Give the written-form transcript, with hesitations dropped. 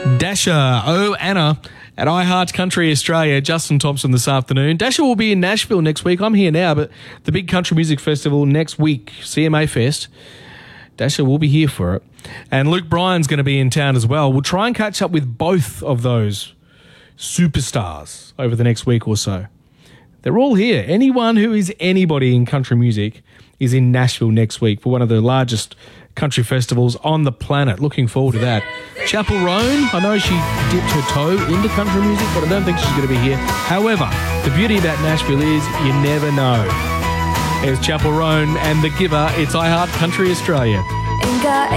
Dasher, oh Anna, at iHeart Country Australia. Justin Thompson this afternoon. Dasher will be in Nashville next week. I'm here now, but the big country music festival next week, CMA Fest, Dasher will be here for it. And Luke Bryan's going to be in town as well. We'll try and catch up with both of those superstars over the next week or so. They're all here. Anyone who is anybody in country music is in Nashville next week for one of the largest country festivals on the planet. Looking forward to that. Chapel Roan, I know she dipped her toe into country music, but I don't think she's going to be here. However, the beauty about Nashville is you never know. There's Chapel Roan and The Giver. It's iHeart Country Australia. Ain't got